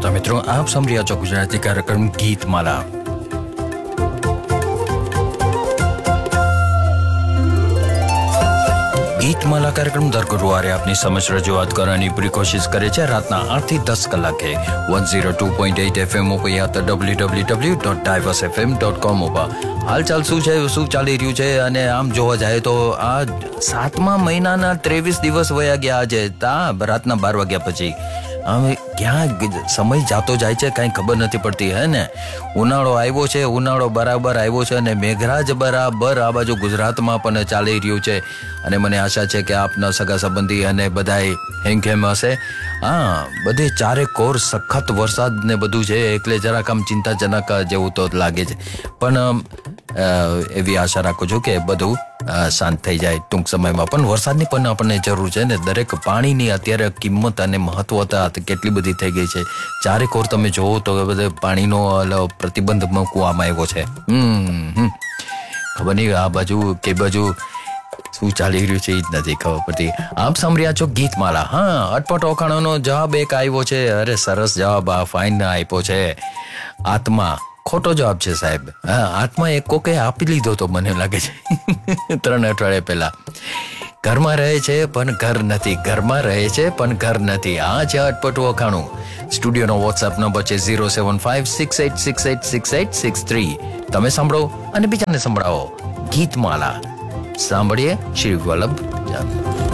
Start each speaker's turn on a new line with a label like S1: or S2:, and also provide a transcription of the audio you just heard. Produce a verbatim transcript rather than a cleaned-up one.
S1: શ્રોતા મિત્રો, આપ સાંભળી રહ્યા છો ગુજરાતી કાર્યક્રમ ગીતમાલા. ગીતમાલા કાર્યક્રમ દર ગુરુવારે આપની સમક્ષ રજૂઆત કરવાની પૂરી કોશિશ કરે છે રાતના આઠ થી દસ કલાકે one zero two point eight FM ઉપર યા તો W W W dot divorce FM dot com ઉપર. હાલચાલ શું છે, શું ચાલી રહ્યું છે, અને આમ જોવા જાય તો આ સાતમા મહિનાના ત્રેવીસ દિવસ વયા ગયા આજે તા રાતના બાર વાગ્યા પછી. હવે ક્યાં સમય જાતો જાય છે કાંઈ ખબર નથી પડતી, હે ને. ઉનાળો આવ્યો છે, ઉનાળો બરાબર આવ્યો છે, અને મેઘરાજ બરાબર આ બાજુ ગુજરાતમાં પણ ચાલી રહ્યું છે. અને મને આશા છે કે આપના સગા સંબંધી અને બધાય હેમખેમ હશે. હા, બધે ચારે કોર સખત વરસાદ ને બધું છે, એટલે જરાક આમ ચિંતાજનક જેવું તો લાગે છે. પણ એવી આશા રાખું છું કે બધું શાંત થઈ જાય ટૂંક સમયમાં. પણ વરસાદની પણ આપણને જરૂર છે ને. દરેક પાણીની અત્યારે કિંમત અને મહત્વતા કેટલી બધી થઈ ગઈ છે. ચારે કોર તમે જોવો તો બધે પાણીનો પ્રતિબંધ મૂકવામાં આવ્યો છે. હમ ખબર નહીં આ બાજુ કે બાજુ શું ચાલી રહ્યું છે એ જ નથી ખબર પડતી. આપ સાંભળ્યા છો ગીતમાલા. હા, અટપટ ઓખાણોનો જવાબ એક આવ્યો છે. અરે સરસ જવાબ આ ફાઇન આપ્યો છે. આત્મા ખોટો જવાબ છે સાહેબ. હા, આત્મા એક કોકે આપી લીધો તો મને લાગે છે ત્રણ અઠવાડિયા પહેલા. ઘરમાં રહે છે પણ ઘર નથી, ઘરમાં રહે છે પણ ઘર નથી. આ છે અટપટું અખાણું. સ્ટુડિયોનો વોટ્સએપ નંબર છે zero seven five six eight six eight six eight six three. તમે સાંભળો અને બીજાને સંભળાવો. ગીતમાલા સાંભળીએ શ્રી વલ્લભ.